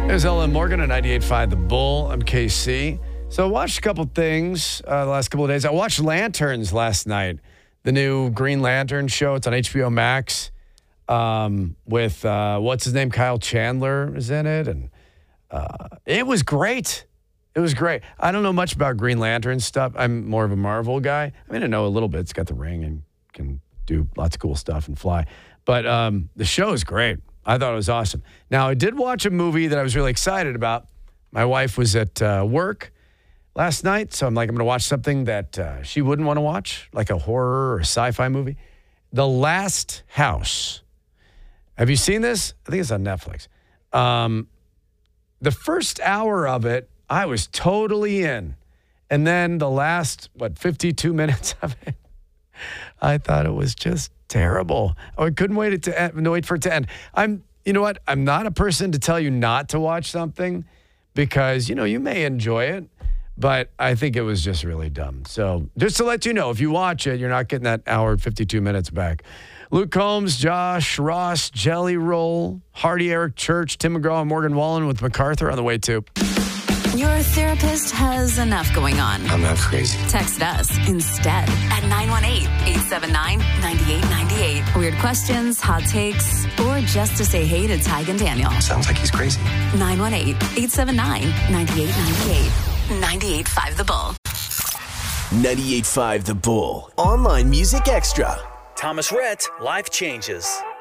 There's Ellen Morgan at 98.5 The Bull. I'm KC. So I watched a couple things the last couple of days. I watched Lanterns last night, the new Green Lantern show. It's on HBO Max with, what's his name? Kyle Chandler is in it. And it was great. It was great. I don't know much about Green Lantern stuff. I'm more of a Marvel guy. I mean, I know a little bit. It's got the ring and can do lots of cool stuff and fly. But the show is great. I thought it was awesome. Now, I did watch a movie that I was really excited about. My wife was at work last night, so I'm like, I'm going to watch something that she wouldn't want to watch, like a horror or a sci-fi movie. The Last House. Have you seen this? I think it's on Netflix. The first hour of it, I was totally in. And then the last, 52 minutes of it, I thought it was just terrible. I couldn't wait for it to end. You know what? I'm not a person to tell you not to watch something because, you may enjoy it, but I think it was just really dumb. So just to let you know, if you watch it, you're not getting that hour and 52 minutes back. Luke Combs, Josh Ross, Jelly Roll, Hardy, Eric Church, Tim McGraw, and Morgan Wallen with MacArthur on the way too. Your therapist has enough going on. I'm not crazy. Text us instead at 918-879-9898. Weird questions, hot takes, or just to say hey to Tig and Daniel. Sounds like he's crazy. 918-879-9898. 98.5 The Bull. 98.5 The Bull. Online Music Extra. Thomas Rhett, Life Changes.